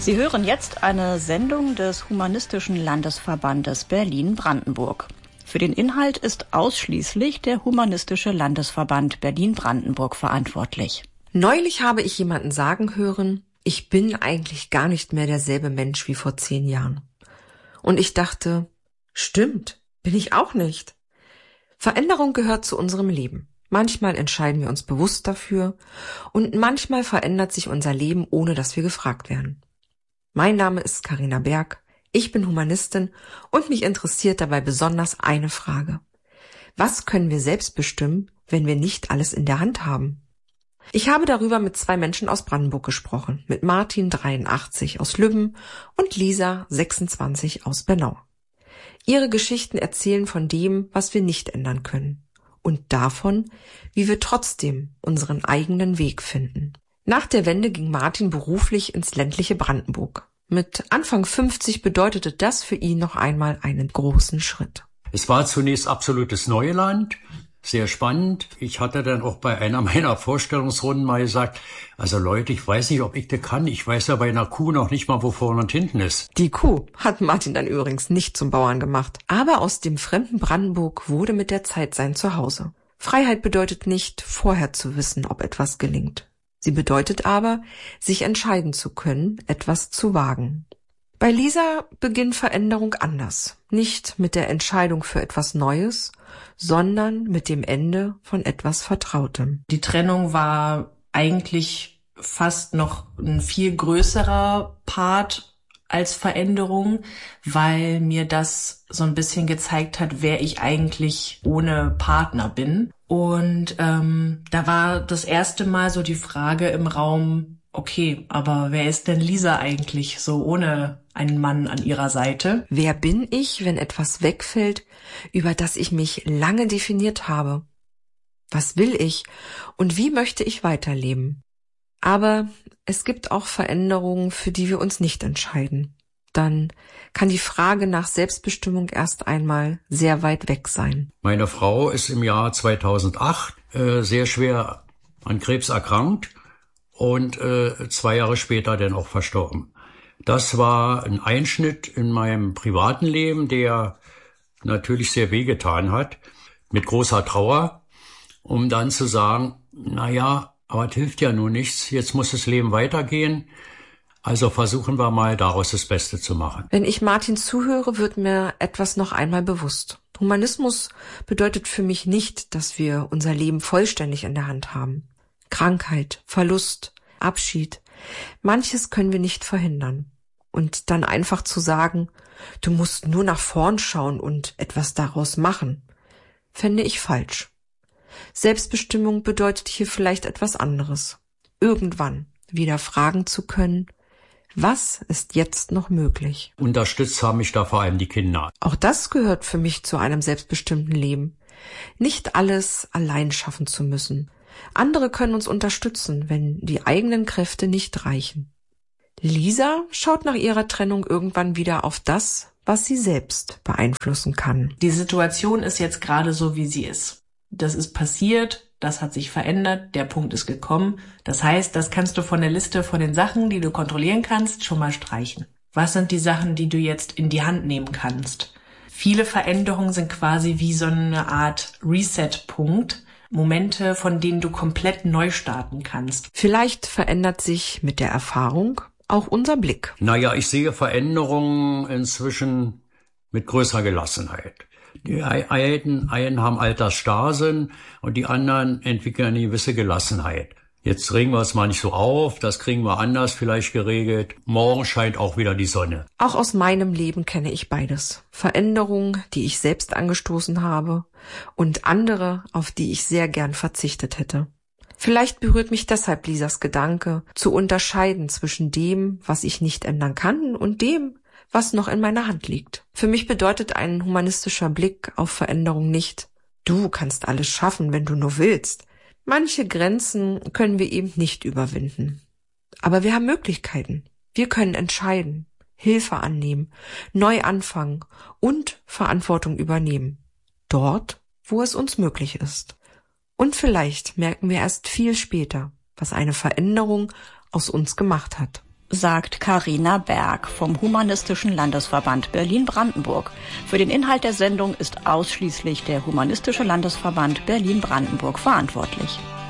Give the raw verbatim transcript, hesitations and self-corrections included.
Sie hören jetzt eine Sendung des Humanistischen Landesverbandes Berlin-Brandenburg. Für den Inhalt ist ausschließlich der Humanistische Landesverband Berlin-Brandenburg verantwortlich. Neulich habe ich jemanden sagen hören, ich bin eigentlich gar nicht mehr derselbe Mensch wie vor zehn Jahren. Und ich dachte, stimmt, bin ich auch nicht. Veränderung gehört zu unserem Leben. Manchmal entscheiden wir uns bewusst dafür und manchmal verändert sich unser Leben, ohne dass wir gefragt werden. Mein Name ist Carina Berg, ich bin Humanistin und mich interessiert dabei besonders eine Frage. Was können wir selbst bestimmen, wenn wir nicht alles in der Hand haben? Ich habe darüber mit zwei Menschen aus Brandenburg gesprochen, mit Martin, dreiundachtzig, aus Lübben und Lisa, sechsundzwanzig, aus Bernau. Ihre Geschichten erzählen von dem, was wir nicht ändern können und davon, wie wir trotzdem unseren eigenen Weg finden. Nach der Wende ging Martin beruflich ins ländliche Brandenburg. Mit Anfang fünfzig bedeutete das für ihn noch einmal einen großen Schritt. Es war zunächst absolutes Neuland, sehr spannend. Ich hatte dann auch bei einer meiner Vorstellungsrunden mal gesagt, also Leute, ich weiß nicht, ob ich das kann. Ich weiß ja bei einer Kuh noch nicht mal, wo vorne und hinten ist. Die Kuh hat Martin dann übrigens nicht zum Bauern gemacht. Aber aus dem fremden Brandenburg wurde mit der Zeit sein Zuhause. Freiheit bedeutet nicht, vorher zu wissen, ob etwas gelingt. Sie bedeutet aber, sich entscheiden zu können, etwas zu wagen. Bei Lisa beginnt Veränderung anders. Nicht mit der Entscheidung für etwas Neues, sondern mit dem Ende von etwas Vertrautem. Die Trennung war eigentlich fast noch ein viel größerer Part als Veränderung, weil mir das so ein bisschen gezeigt hat, wer ich eigentlich ohne Partner bin. Und ähm, da war das erste Mal so die Frage im Raum, okay, aber wer ist denn Lisa eigentlich so ohne einen Mann an ihrer Seite? Wer bin ich, wenn etwas wegfällt, über das ich mich lange definiert habe? Was will ich und wie möchte ich weiterleben? Aber es gibt auch Veränderungen, für die wir uns nicht entscheiden. Dann kann die Frage nach Selbstbestimmung erst einmal sehr weit weg sein. Meine Frau ist im Jahr zweitausendacht äh, sehr schwer an Krebs erkrankt und äh, zwei Jahre später dann auch verstorben. Das war ein Einschnitt in meinem privaten Leben, der natürlich sehr wehgetan hat, mit großer Trauer, um dann zu sagen, na ja, aber es hilft ja nun nichts, jetzt muss das Leben weitergehen. Also versuchen wir mal, daraus das Beste zu machen. Wenn ich Martin zuhöre, wird mir etwas noch einmal bewusst. Humanismus bedeutet für mich nicht, dass wir unser Leben vollständig in der Hand haben. Krankheit, Verlust, Abschied, manches können wir nicht verhindern. Und dann einfach zu sagen, du musst nur nach vorn schauen und etwas daraus machen, fände ich falsch. Selbstbestimmung bedeutet hier vielleicht etwas anderes. Irgendwann wieder fragen zu können, was ist jetzt noch möglich? Unterstützt haben mich da vor allem die Kinder. Auch das gehört für mich zu einem selbstbestimmten Leben. Nicht alles allein schaffen zu müssen. Andere können uns unterstützen, wenn die eigenen Kräfte nicht reichen. Lisa schaut nach ihrer Trennung irgendwann wieder auf das, was sie selbst beeinflussen kann. Die Situation ist jetzt gerade so, wie sie ist. Das ist passiert. Das hat sich verändert, der Punkt ist gekommen. Das heißt, das kannst du von der Liste von den Sachen, die du kontrollieren kannst, schon mal streichen. Was sind die Sachen, die du jetzt in die Hand nehmen kannst? Viele Veränderungen sind quasi wie so eine Art Reset-Punkt. Momente, von denen du komplett neu starten kannst. Vielleicht verändert sich mit der Erfahrung auch unser Blick. Naja, ich sehe Veränderungen inzwischen mit größerer Gelassenheit. Die einen, einen haben Altersstarrsinn und die anderen entwickeln eine gewisse Gelassenheit. Jetzt regen wir es mal nicht so auf, das kriegen wir anders vielleicht geregelt. Morgen scheint auch wieder die Sonne. Auch aus meinem Leben kenne ich beides. Veränderungen, die ich selbst angestoßen habe und andere, auf die ich sehr gern verzichtet hätte. Vielleicht berührt mich deshalb Lisas Gedanke, zu unterscheiden zwischen dem, was ich nicht ändern kann und dem, was noch in meiner Hand liegt. Für mich bedeutet ein humanistischer Blick auf Veränderung nicht, du kannst alles schaffen, wenn du nur willst. Manche Grenzen können wir eben nicht überwinden. Aber wir haben Möglichkeiten. Wir können entscheiden, Hilfe annehmen, neu anfangen und Verantwortung übernehmen. Dort, wo es uns möglich ist. Und vielleicht merken wir erst viel später, was eine Veränderung aus uns gemacht hat. sagt Carina Berg vom Humanistischen Landesverband Berlin-Brandenburg. Für den Inhalt der Sendung ist ausschließlich der Humanistische Landesverband Berlin-Brandenburg verantwortlich.